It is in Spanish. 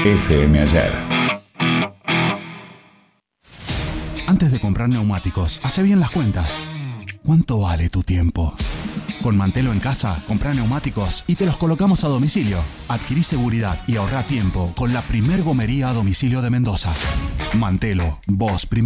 FM Ayer. Antes de comprar neumáticos, hace bien las cuentas. ¿Cuánto vale tu tiempo? Con Mantelo en casa, comprá neumáticos y te los colocamos a domicilio. Adquirí seguridad y ahorrá tiempo con la primer gomería a domicilio de Mendoza. Mantelo, vos primero.